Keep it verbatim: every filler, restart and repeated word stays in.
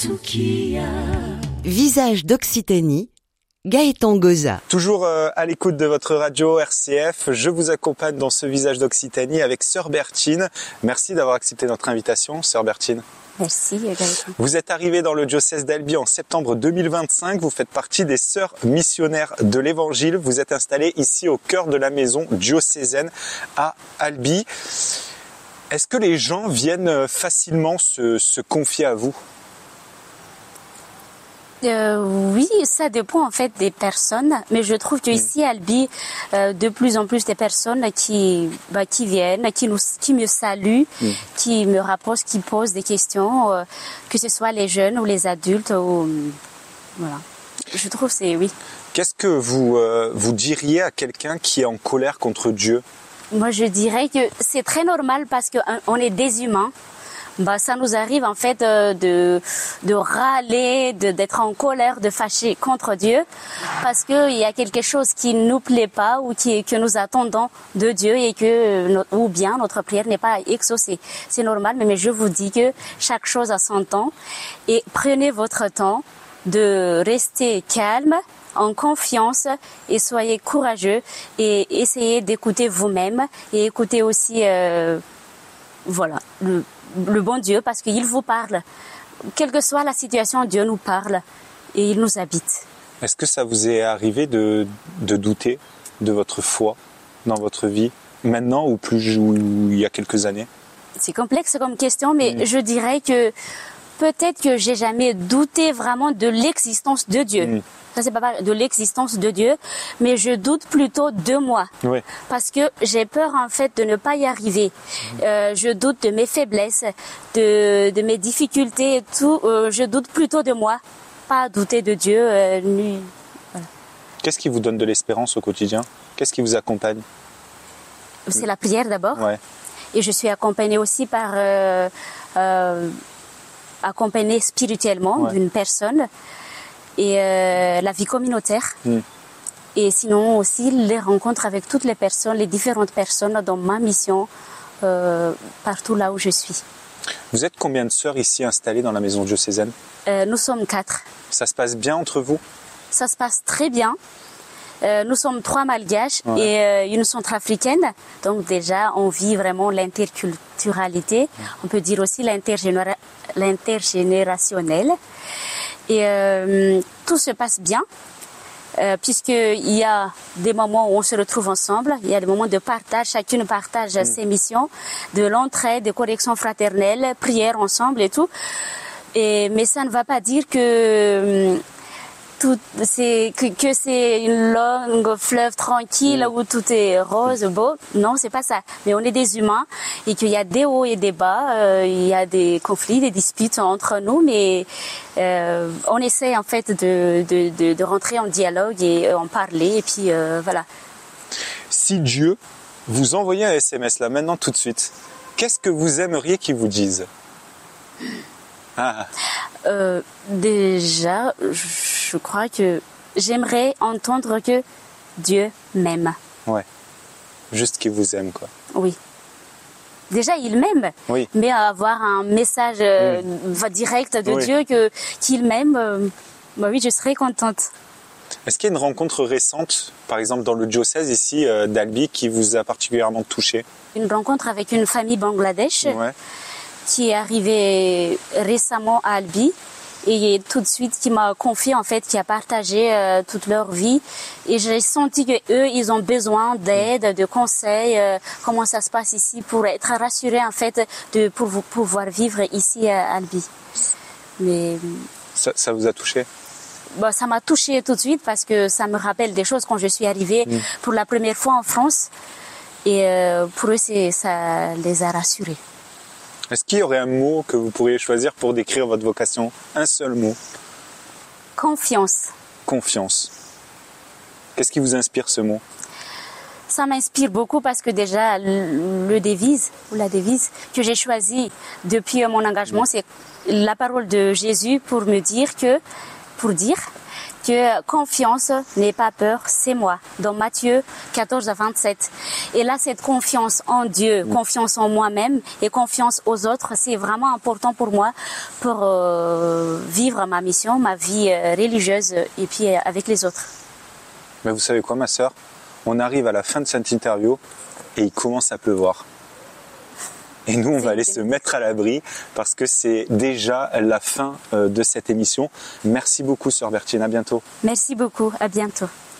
Visage d'Occitanie, Gaëtan Goza. Toujours euh, à l'écoute de votre radio R C F, je vous accompagne dans ce Visage d'Occitanie avec Sœur Bertine. Merci d'avoir accepté notre invitation, Sœur Bertine. Merci, Gaëtan. Vous êtes arrivée dans le diocèse d'Albi en septembre deux mille vingt-cinq. Vous faites partie des sœurs missionnaires de l'Évangile. Vous êtes installée ici au cœur de la maison diocésaine à Albi. Est-ce que les gens viennent facilement se, se confier à vous ? Euh, oui, ça dépend en fait des personnes, mais je trouve qu'ici à Albi, euh, de plus en plus des personnes qui, bah, qui viennent, qui, nous, qui me saluent, mm. qui me rapprochent, qui posent des questions, euh, que ce soit les jeunes ou les adultes. Ou, voilà. Je trouve que c'est oui. Qu'est-ce que vous, euh, vous diriez à quelqu'un qui est en colère contre Dieu ? Moi, je dirais que c'est très normal parce qu'on est des humains. Bah, ça nous arrive en fait euh, de de râler, de d'être en colère, de fâcher contre Dieu, parce que il y a quelque chose qui nous plaît pas ou qui que nous attendons de Dieu et que ou bien notre prière n'est pas exaucée. C'est normal, mais je vous dis que chaque chose a son temps et prenez votre temps de rester calme, en confiance et soyez courageux et essayez d'écouter vous-même et écoutez aussi euh, voilà le le bon Dieu, parce qu'il vous parle. Quelle que soit la situation, Dieu nous parle et il nous habite. Est-ce que ça vous est arrivé de, de douter de votre foi dans votre vie, maintenant ou plus ou il y a quelques années ? C'est complexe comme question, mais mmh. je dirais que peut-être que j'ai jamais douté vraiment de l'existence de Dieu. Mmh. Ça, c'est pas de l'existence de Dieu, mais je doute plutôt de moi. Oui. Parce que j'ai peur, en fait, de ne pas y arriver. Euh, je doute de mes faiblesses, de, de mes difficultés et tout. Euh, je doute plutôt de moi, pas douter de Dieu. Euh, ni... voilà. Qu'est-ce qui vous donne de l'espérance au quotidien ? Qu'est-ce qui vous accompagne ? C'est la prière d'abord. Ouais. Et je suis accompagnée aussi par... Euh, euh, accompagnée spirituellement ouais. d'une personne. Et euh, la vie communautaire. Mm. Et sinon aussi les rencontres avec toutes les personnes, les différentes personnes dans ma mission, euh, partout là où je suis. Vous êtes combien de sœurs ici installées dans la maison diocésaine ? euh, Nous sommes quatre. Ça se passe bien entre vous ? Ça se passe très bien. Euh, nous sommes trois malgaches ouais. et euh, une centrafricaine. Donc déjà, on vit vraiment l'interculturalité. Mm. On peut dire aussi l'intergénéra- l'intergénérationnel. Et euh, tout se passe bien, euh, puisqu'il y a des moments où on se retrouve ensemble, il y a des moments de partage, chacune partage mmh. ses missions, de l'entraide, de correction fraternelle, prière ensemble et tout. Et, mais ça ne va pas dire que... Tout, c'est, que, que c'est une longue fleuve tranquille mmh. où tout est rose, beau. Non, c'est pas ça. Mais on est des humains et qu'il y a des hauts et des bas, euh, il y a des conflits, des disputes entre nous, mais euh, on essaie en fait de, de, de, de rentrer en dialogue et en parler et puis euh, voilà. Si Dieu vous envoyait un S M S là maintenant tout de suite, qu'est-ce que vous aimeriez qu'il vous dise ? Ah. Euh, déjà, je crois que j'aimerais entendre que Dieu m'aime. Ouais. Juste qu'il vous aime, quoi. Oui. Déjà, il m'aime. Oui. Mais avoir un message euh, mmh. direct de oui. Dieu que qu'il m'aime, euh, bah oui, je serais contente. Est-ce qu'il y a une rencontre récente, par exemple dans le diocèse ici euh, d'Albi, qui vous a particulièrement touché ? Une rencontre avec une famille bangladesh. Ouais. Qui est arrivé récemment à Albi et tout de suite qui m'a confié en fait, qui a partagé euh, toute leur vie et j'ai senti que eux ils ont besoin d'aide, de conseils, euh, comment ça se passe ici pour être rassurés en fait de pour vous pouvoir vivre ici à Albi. Mais ça, ça vous a touché? Bah, ça m'a touché tout de suite parce que ça me rappelle des choses quand je suis arrivée mmh. pour la première fois en France et euh, pour eux c'est ça les a rassurés. Est-ce qu'il y aurait un mot que vous pourriez choisir pour décrire votre vocation ? Un seul mot. Confiance. Confiance. Qu'est-ce qui vous inspire ce mot ? Ça m'inspire beaucoup parce que déjà, le, le devise, ou la devise que j'ai choisie depuis mon engagement, c'est la parole de Jésus pour me dire que, pour dire que confiance n'est pas peur, c'est moi. Dans Matthieu quatorze à vingt-sept. Et là, cette confiance en Dieu, confiance en moi-même et confiance aux autres, c'est vraiment important pour moi pour euh, vivre ma mission, ma vie euh, religieuse et puis euh, avec les autres. Mais vous savez quoi, ma sœur? On arrive à la fin de cette interview et il commence à pleuvoir. Et nous, on va aller se mettre à l'abri parce que c'est déjà la fin de cette émission. Merci beaucoup, sœur Bertine. À bientôt. Merci beaucoup. À bientôt.